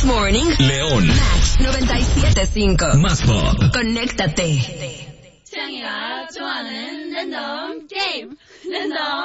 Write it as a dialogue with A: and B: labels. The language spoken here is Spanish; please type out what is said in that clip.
A: Morning.
B: León.
A: Match 97.5.
B: Más pop.
A: Conéctate.
C: 창이가 좋아하는 랜덤 게임. 랜덤